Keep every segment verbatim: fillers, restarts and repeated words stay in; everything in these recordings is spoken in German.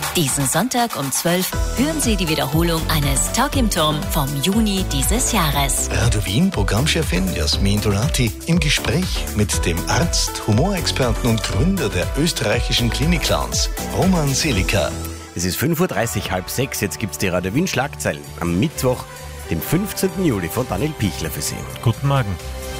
Diesen Sonntag um zwölf hören Sie die Wiederholung eines Talk im Turm vom Juni dieses Jahres. Radio Wien Programmchefin Jasmin Donati im Gespräch mit dem Arzt, Humorexperten und Gründer der österreichischen Klinik-Clowns, Roman Selika. Es ist fünf Uhr dreißig, halb sechs, jetzt gibt's die Radio Wien Schlagzeilen am Mittwoch, dem fünfzehnten Juli von Daniel Pichler für Sie. Guten Morgen.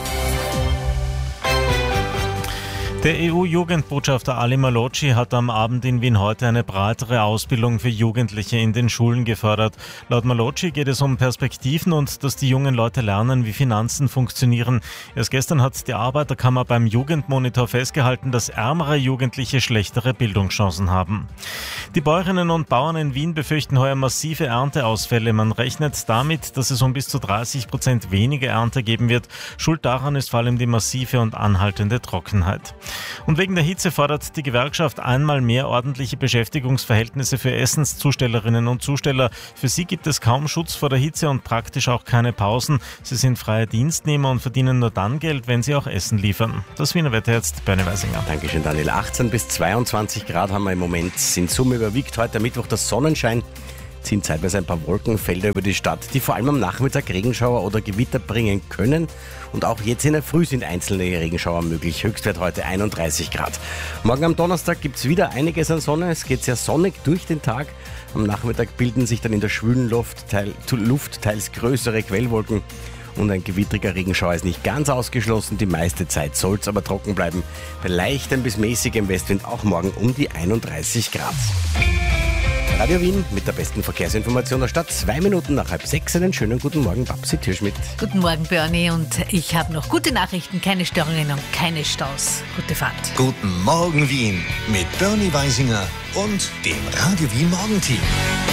Der E U-Jugendbotschafter Ali Malocci hat am Abend in Wien heute eine breitere Ausbildung für Jugendliche in den Schulen gefördert. Laut Malocci geht es um Perspektiven und dass die jungen Leute lernen, wie Finanzen funktionieren. Erst gestern hat die Arbeiterkammer beim Jugendmonitor festgehalten, dass ärmere Jugendliche schlechtere Bildungschancen haben. Die Bäuerinnen und Bauern in Wien befürchten heuer massive Ernteausfälle. Man rechnet damit, dass es um bis zu dreißig Prozent weniger Ernte geben wird. Schuld daran ist vor allem die massive und anhaltende Trockenheit. Und wegen der Hitze fordert die Gewerkschaft einmal mehr ordentliche Beschäftigungsverhältnisse für Essenszustellerinnen und Zusteller. Für sie gibt es kaum Schutz vor der Hitze und praktisch auch keine Pausen. Sie sind freie Dienstnehmer und verdienen nur dann Geld, wenn sie auch Essen liefern. Das Wiener Wetter jetzt, Bernie Weisinger. Dankeschön, Daniel. achtzehn bis zweiundzwanzig Grad haben wir im Moment. In Summe überwiegt heute Mittwoch der Sonnenschein. Ziehen zeitweise ein paar Wolkenfelder über die Stadt, die vor allem am Nachmittag Regenschauer oder Gewitter bringen können. Und auch jetzt in der Früh sind einzelne Regenschauer möglich. Höchstwert heute einunddreißig Grad. Morgen am Donnerstag gibt es wieder einiges an Sonne. Es geht sehr sonnig durch den Tag. Am Nachmittag bilden sich dann in der schwülen Luft, teil, Luft teils größere Quellwolken. Und ein gewittriger Regenschauer ist nicht ganz ausgeschlossen. Die meiste Zeit soll es aber trocken bleiben. Bei leichtem bis mäßigem Westwind auch morgen um die einunddreißig Grad. Radio Wien mit der besten Verkehrsinformation der Stadt. Zwei Minuten nach halb sechs. Einen schönen guten Morgen, Babsi Türschmidt. Guten Morgen, Bernie. Und ich habe noch gute Nachrichten, keine Störungen und keine Staus. Gute Fahrt. Guten Morgen Wien mit Bernie Weisinger und dem Radio Wien Morgenteam.